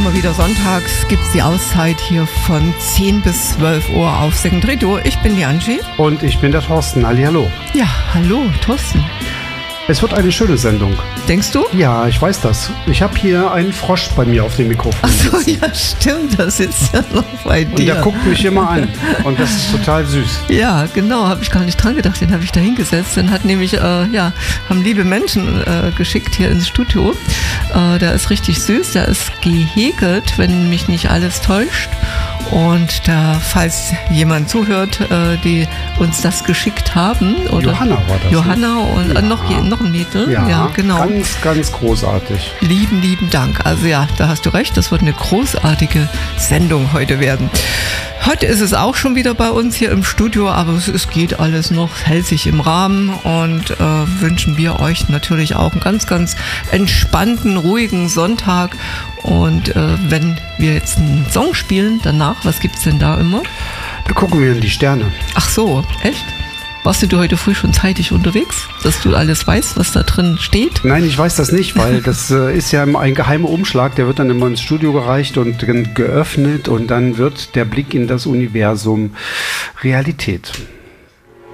immer wieder sonntags gibt es die Auszeit hier von 10 bis 12 Uhr auf Second Radio. Ich bin die Angie. Und ich bin der Thorsten. Hallihallo. Ja, hallo Thorsten. Es wird eine schöne Sendung. Denkst du? Ja, ich weiß das. Ich habe hier einen Frosch bei mir auf dem Mikrofon. Ach so, ja stimmt, das sitzt ja noch bei dir. Und der guckt mich immer an und das ist total süß. Ja, genau, habe ich gar nicht dran gedacht, den habe ich da hingesetzt. Den hat nämlich, haben liebe Menschen geschickt hier ins Studio. Der ist richtig süß, der ist gehäkelt, wenn mich nicht alles täuscht. Und da, falls jemand zuhört, die uns das geschickt haben. Oder Johanna war das. Johanna und ja. noch ein Mädel. Ja, genau. Ganz, ganz großartig. Lieben Dank. Also ja, da hast du recht, das wird eine großartige Sendung heute werden. Heute ist es auch schon wieder bei uns hier im Studio, aber es geht alles noch, hält sich im Rahmen und wünschen wir euch natürlich auch einen ganz, ganz entspannten, ruhigen Sonntag. Und wenn wir jetzt einen Song spielen, danach, was gibt's denn da immer? Da gucken wir in die Sterne. Ach so, echt? Warst du heute früh schon zeitig unterwegs, dass du alles weißt, was da drin steht? Nein, ich weiß das nicht, weil das ist ja ein geheimer Umschlag, der wird dann immer ins Studio gereicht und geöffnet und dann wird der Blick in das Universum Realität.